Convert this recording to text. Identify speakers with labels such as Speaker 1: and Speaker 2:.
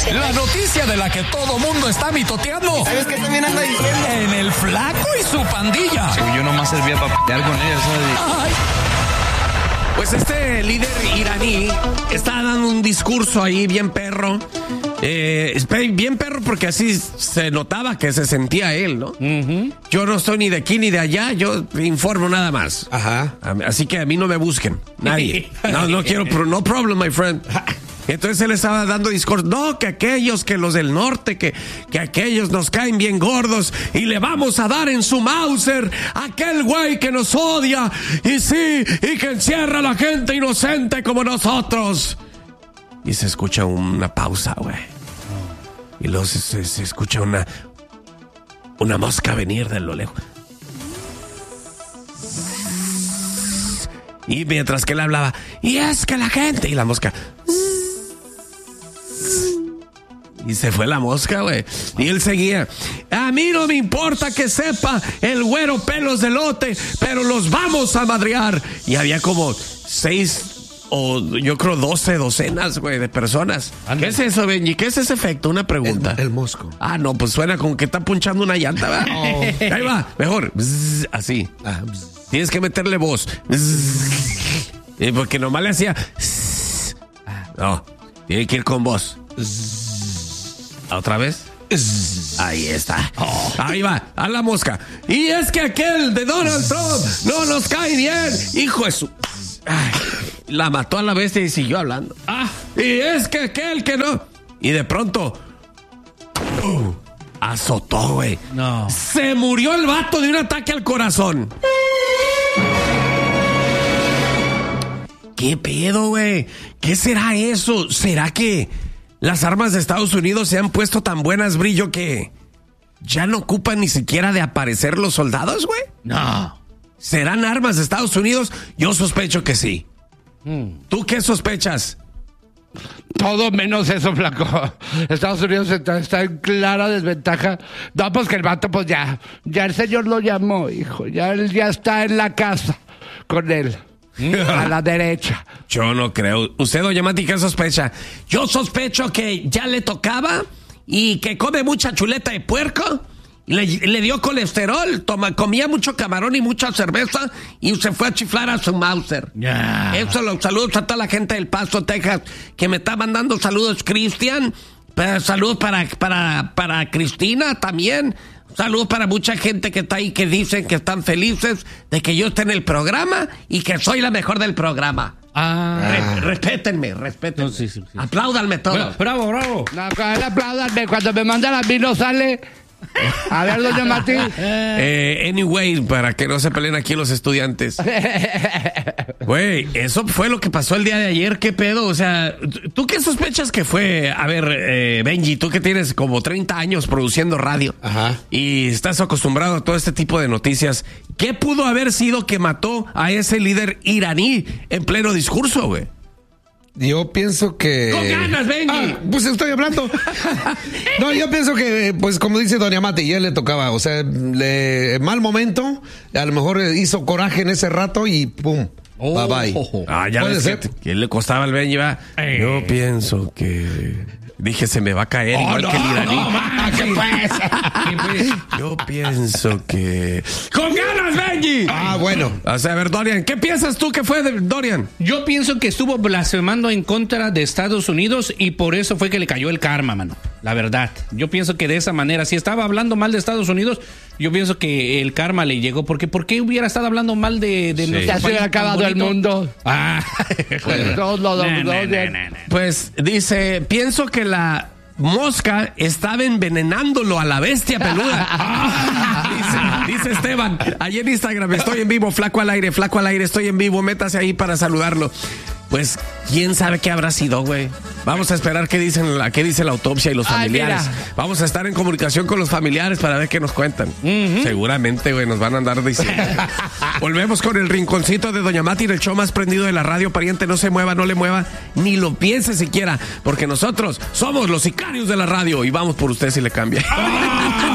Speaker 1: La noticia de la que todo mundo está mitoteando.
Speaker 2: ¿Sabes qué también anda diciendo?
Speaker 1: En el Flaco y su pandilla.
Speaker 3: Según yo nomás servía para pelear con ellos, ¿sabes?
Speaker 1: Ay. Pues este líder iraní está dando un discurso ahí bien perro. Bien perro porque así se notaba que se sentía él, ¿no? Uh-huh. Yo no estoy ni de aquí ni de allá, yo informo nada más.
Speaker 2: Ajá.
Speaker 1: Así que a mí no me busquen, nadie. No quiero, no problem, my friend. Entonces él estaba dando discurso. No, que aquellos, que los del norte, que aquellos nos caen bien gordos y le vamos a dar en su Mauser a aquel güey que nos odia y sí, y que encierra a la gente inocente como nosotros. Y se escucha una pausa, güey. Y luego se escucha una mosca venir de lo lejos. Y mientras que él hablaba, y es que la gente, y la mosca. Y se fue la mosca, güey. Y él seguía. A mí no me importa que sepa el güero pelos de lote, pero los vamos a madrear. Y había como 6 o yo creo 12 docenas, güey, de personas. ¿Qué es eso, Benji? ¿Qué es ese efecto? Una pregunta.
Speaker 2: El mosco.
Speaker 1: Ah, no, pues suena como que está punchando una llanta, ¿verdad? Oh. Ahí va, mejor. Bzz, así. Tienes que meterle voz. Porque nomás le hacía. No, tiene que ir con voz. ¿Otra vez? Ahí está. Ahí va, a la mosca. Y es que aquel de Donald Trump no nos cae bien. Hijo de su... Ay, la mató a la bestia y siguió hablando. Y es que aquel que no... Y de pronto... azotó, güey.
Speaker 3: No.
Speaker 1: Se murió el vato de un ataque al corazón. ¿Qué pedo, güey? ¿Qué será eso? ¿Será que las armas de Estados Unidos se han puesto tan buenas, Brillo, que ya no ocupan ni siquiera de aparecer los soldados, güey?
Speaker 3: No.
Speaker 1: ¿Serán armas de Estados Unidos? Yo sospecho que sí. ¿Tú qué sospechas?
Speaker 4: Todo menos eso, Flaco. Estados Unidos está en clara desventaja. No, pues que el vato, pues ya el señor lo llamó, hijo. Él ya está en la casa con él. A la derecha.
Speaker 1: Yo no creo. ¿Usted, doña Mati, qué sospecha? Yo sospecho que ya le tocaba y que come mucha chuleta de puerco. Le dio colesterol, comía mucho camarón y mucha cerveza y se fue a chiflar a su Mauser.
Speaker 3: Yeah.
Speaker 1: Eso, los saludos a toda la gente del Paso, Texas, que me está mandando saludos, Cristian. Saludos para Cristina también. Saludos para mucha gente que está ahí, que dicen que están felices de que yo esté en el programa y que soy la mejor del programa. Respétenme. No, sí. Apláudanme todos.
Speaker 3: Bravo.
Speaker 4: No, apláudanme. Cuando me mandan a mí no sale. A ver, doña Martín.
Speaker 1: Anyway, para que no se peleen aquí los estudiantes. Güey, eso fue lo que pasó el día de ayer. ¿Qué pedo? O sea, ¿tú qué sospechas que fue? A ver, Benji, tú que tienes como 30 años produciendo radio.
Speaker 2: Ajá.
Speaker 1: Y estás acostumbrado a todo este tipo de noticias. ¿Qué pudo haber sido que mató a ese líder iraní en pleno discurso, güey?
Speaker 2: Yo pienso que...
Speaker 1: ¡Con ganas, Benji!
Speaker 2: Pues estoy hablando. No, yo pienso que, pues como dice doña Mati, ya le tocaba. O sea, mal momento, a lo mejor hizo coraje en ese rato y pum, bye bye.
Speaker 1: Ya
Speaker 2: puede ser.
Speaker 1: ¿Qué le costaba al Benji, va? Yo pienso que... Dije, se me va a caer igual que el iraní.
Speaker 3: ¿Qué pues?
Speaker 1: Yo pienso que... ¡Con ganas, Benji!
Speaker 2: Bueno.
Speaker 1: O sea, a ver, Dorian, ¿qué piensas tú que fue de Dorian?
Speaker 3: Yo pienso que estuvo blasfemando en contra de Estados Unidos y por eso fue que le cayó el karma, mano. La verdad. Yo pienso que de esa manera, si estaba hablando mal de Estados Unidos, yo pienso que el karma le llegó. Porque ¿por qué hubiera estado hablando mal de nuestro
Speaker 4: ya
Speaker 3: país?
Speaker 4: se hubiera acabado el mundo.
Speaker 1: Pues dice, pienso que la mosca estaba envenenándolo a la bestia peluda. Dice Esteban, allí en Instagram, estoy en vivo, flaco al aire, estoy en vivo, métase ahí para saludarlo. Pues, ¿quién sabe qué habrá sido, güey? Vamos a esperar qué dice la autopsia y los familiares. Vamos a estar en comunicación con los familiares para ver qué nos cuentan. Seguramente, güey, nos van a andar diciendo. Volvemos con el rinconcito de doña Mati, el show más prendido de la radio. Pariente, no se mueva, no le mueva, ni lo piense siquiera, porque nosotros somos los sicarios de la radio y vamos por usted si le cambia.